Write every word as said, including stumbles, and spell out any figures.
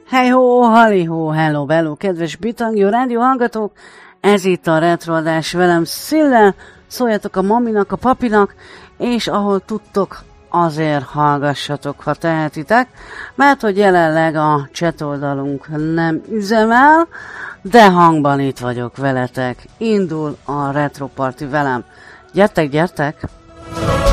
Hey-ho, hali-ho, hello, bello, kedves Bitangjó rádió hallgatók, ez itt a retroadás velem Szillel, szóljatok a maminak, a papinak, és ahol tudtok, azért hallgassatok, ha tehetitek, mert hogy jelenleg a chat oldalunk nem üzemel, de hangban itt vagyok veletek, indul a Retro Party velem. Gyertek, gyertek!